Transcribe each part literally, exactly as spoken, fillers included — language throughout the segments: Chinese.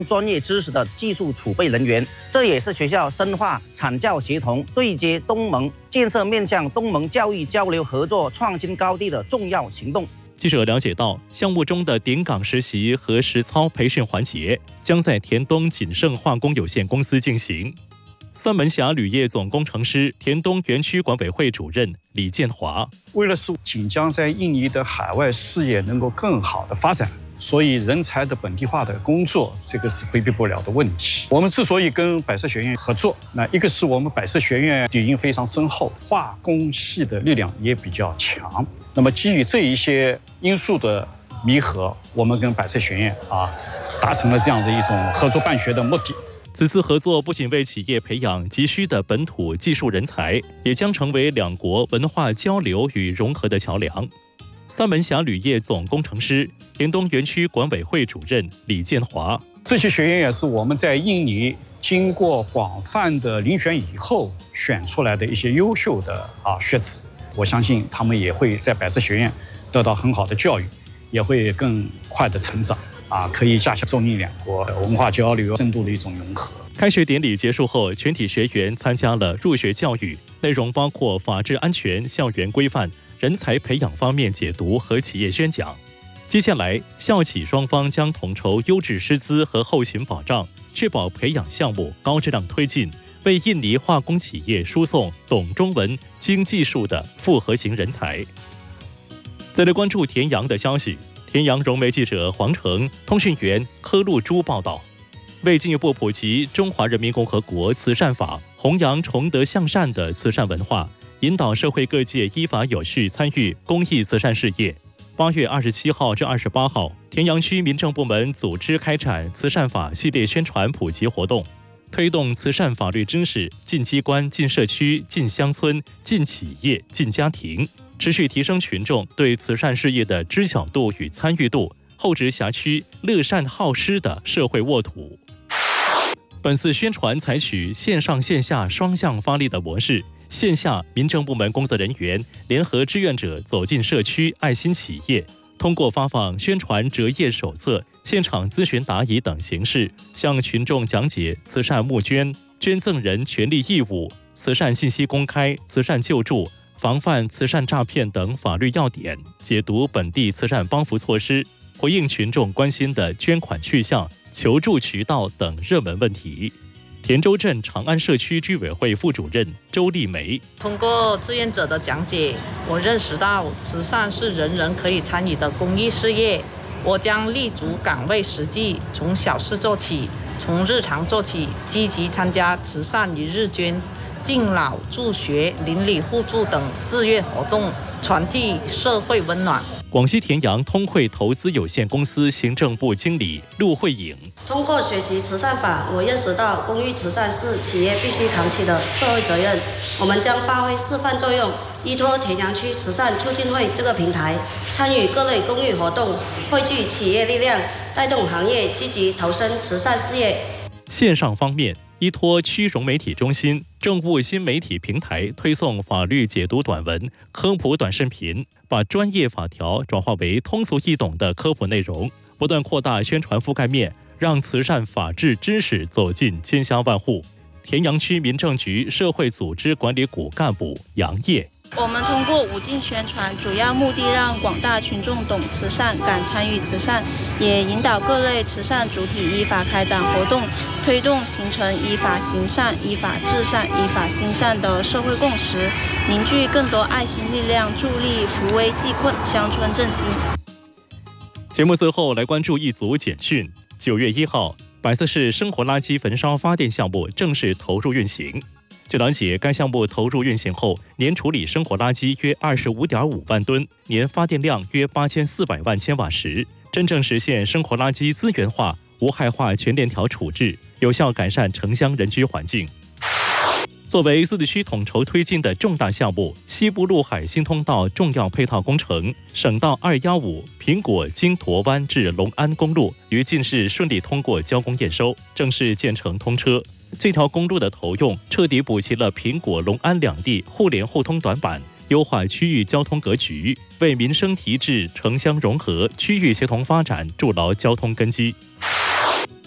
专业知识的技术储备人员。这也是学校深化产教协同、对接东盟、建设面向东盟教育交流合作创新高地的重要行动。 记者了解到，项目中的点岗实习和实操培训环节将在田东锦盛化工有限公司进行。三门峡铝业总工程师、田东园区管委会主任李建华， 为了使锦江在印尼的海外事业能够更好的发展，所以人才的本地化的工作，这个是规避不了的问题。我们之所以跟百色学院合作，那一个是我们百色学院底蕴非常深厚，化工系的力量也比较强。那么基于这一些因素的弥合，我们跟百色学院啊达成了这样的一种合作办学的目的。 此次合作不仅为企业培养急需的本土技术人才，也将成为两国文化交流与融合的桥梁。三门峡铝业总工程师、田东园区管委会主任李建华， 这些学员也是我们在印尼经过广泛的遴选以后选出来的一些优秀的啊学子，我相信他们也会在百色学院得到很好的教育，也会更快的成长啊，可以加强中印两国文化交流深度的一种融合。 开学典礼结束后，全体学员参加了入学教育，内容包括法治安全、校园规范、人才培养方面解读和企业宣讲。接下来，校企双方将统筹优质师资和后勤保障，确保培养项目高质量推进，为印尼化工企业输送懂中文、精技术的复合型人才。再来关注田阳的消息。田阳融媒记者黄成、通讯员柯露珠报道。为进一步普及中华人民共和国慈善法，弘扬崇德向善的慈善文化，引导社会各界依法有序参与公益慈善事业。八月二十七号至二十八号，田阳区民政部门组织开展慈善法系列宣传普及活动，推动慈善法律知识进机关、进社区、进乡村、进企业、进家庭，持续提升群众对慈善事业的知晓度与参与度，厚植辖区乐善好施的社会沃土。本次宣传采取线上线下双向发力的模式，线下民政部门工作人员联合志愿者走进社区爱心企业，通过发放宣传折页手册、现场咨询答疑等形式，向群众讲解慈善募捐、捐赠人权利义务、慈善信息公开、慈善救助、防范慈善诈骗等法律要点，解读本地慈善帮扶措施，回应群众关心的捐款去向、求助渠道等热门问题。田州镇长安社区居委会副主任周丽梅， 通过志愿者的讲解，我认识到慈善是人人可以参与的公益事业。我将立足岗位实际，从小事做起，从日常做起，积极参加慈善一日捐、敬老助学、邻里互助等志愿活动，传递社会温暖。 广西田阳通汇投资有限公司行政部经理陆慧颖， 通过学习慈善法，我认识到公益慈善是企业必须扛起的社会责任。我们将发挥示范作用，依托田阳区慈善促进会这个平台，参与各类公益活动，汇聚企业力量，带动行业积极投身慈善事业。 线上方面，依托区融媒体中心政务新媒体平台推送法律解读短文、科普短视频，把专业法条转化为通俗易懂的科普内容，不断扩大宣传覆盖面，让慈善法治知识走进千家万户。田阳区民政局社会组织管理股干部杨业， 我们通过无尽宣传，主要目的让广大群众懂慈善、敢参与慈善，也引导各类慈善主体依法开展活动，推动形成依法行善、依法治善、依法兴善的社会共识，凝聚更多爱心力量，助力扶危济困、乡村振兴。 节目最后来关注一组简讯。九月一号，百色市生活垃圾焚烧发电项目正式投入运行。据了解，该项目投入运行后，年处理生活垃圾约二十五点五万吨，年发电量约八千四百万千瓦时，真正实现生活垃圾资源化、无害化全链条处置，有效改善城乡人居环境。作为自治区统筹推进的重大项目，西部陆海新通道重要配套工程省道二一五苹果经驼湾至隆安公路于近日顺利通过交工验收，正式建成通车。这条公路的投用彻底补齐了苹果、隆安两地互联互通短板，优化区域交通格局，为民生提质、城乡融合、区域协同发展筑牢交通根基。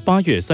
八月三